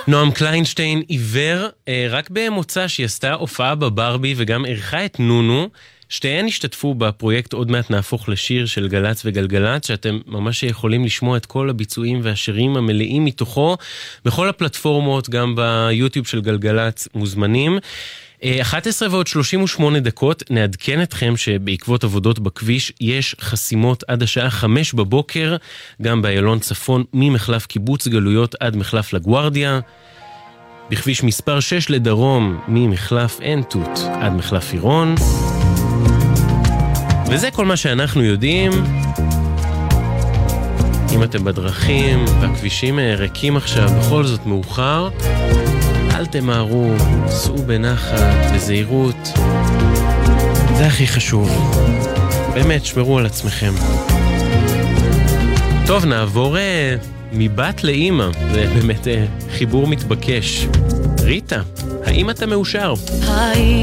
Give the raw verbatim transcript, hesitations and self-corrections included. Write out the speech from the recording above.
נועם קליינשטיין עיוור, רק במוצא שהיא עשתה הופעה בברבי וגם ערכה את נונו, שתיהן השתתפו בפרויקט עוד מעט נהפוך לשיר של גלץ וגלגלץ, שאתם ממש יכולים לשמוע את כל הביצועים והשירים המלאים מתוכו, בכל הפלטפורמות, גם ביוטיוב של גלגלץ מוזמנים. אחת עשרה ועוד שלושים ושמונה דקות, נעדכן אתכם שבעקבות עבודות בכביש יש חסימות עד השעה חמש בבוקר, גם באיילון צפון ממחלף קיבוץ גלויות עד מחלף לגוארדיה, בכביש מספר שש לדרום ממחלף עין תות עד מחלף עירון. וזה כל מה שאנחנו יודעים. אם אתם בדרכים והכבישים ריקים עכשיו, בכל זאת מאוחר, אל תמהרו, סעו בנחת, בזהירות. זה הכי חשוב. באמת, שמרו על עצמכם. טוב, נעבור מבת לאמא. זה באמת חיבור מתבקש. ריטה, האם אתה מאושר? האם